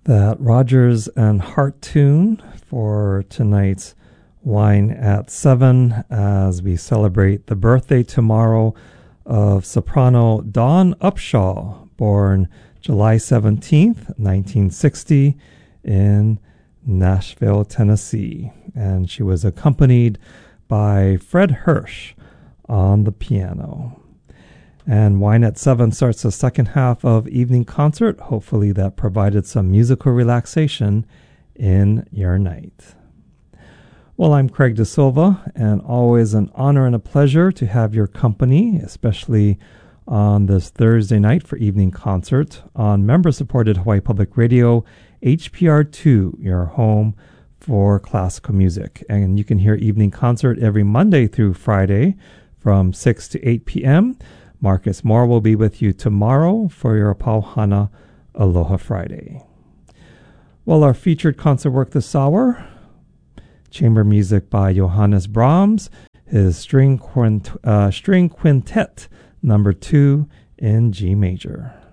That Rodgers and Hart tune for tonight's Wine at 7 as we celebrate the birthday tomorrow of soprano Dawn Upshaw, born July 17th, 1960 in Nashville, Tennessee. And she was accompanied by Fred Hirsch on the piano. And Wine at 7 starts the second half of evening concert. Hopefully that provided some musical relaxation in your night. Well, I'm Craig De Silva, and always an honor and a pleasure to have your company, especially on this Thursday night for evening concert on member-supported Hawaii Public Radio, HPR2, your home for classical music. And you can hear evening concert every Monday through Friday from 6 to 8 p.m., Marcus Moore will be with you tomorrow for your Pauhana Aloha Friday. Well, our featured concert work this hour, chamber music by Johannes Brahms, his string quintet number 2 in G major.